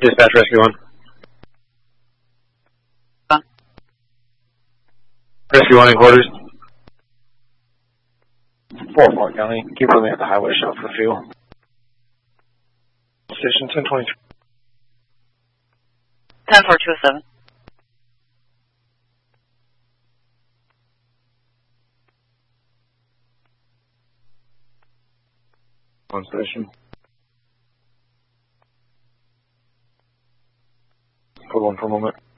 Dispatch Rescue 1. Rescue 1 in quarters. 4-4 County. Keep looking at the highway shop for fuel. Station 1023. 10-4-207. On station. Hold on for a moment.